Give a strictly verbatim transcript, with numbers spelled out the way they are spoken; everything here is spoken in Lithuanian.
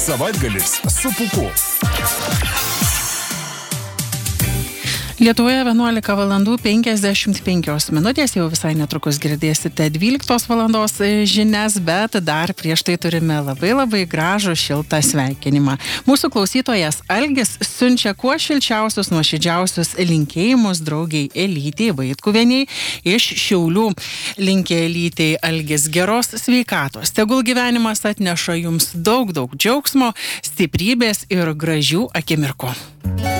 Savaitgalis su Pūku. Lietuvoje vienuolika valandų penkiasdešimt penkios minutės, jau visai netrukus girdėsite dvyliktos valandos žinias, bet dar prieš tai turime labai labai gražų šiltą sveikinimą. Mūsų klausytojas Algis siunčia kuo šilčiausius, nuoširdžiausius linkėjimus draugiai Elytei Vaitkuvieniai iš Šiaulių. Linkė Elytei Algis geros sveikatos. Tegul gyvenimas atneša jums daug daug džiaugsmo, stiprybės ir gražių akimirkų.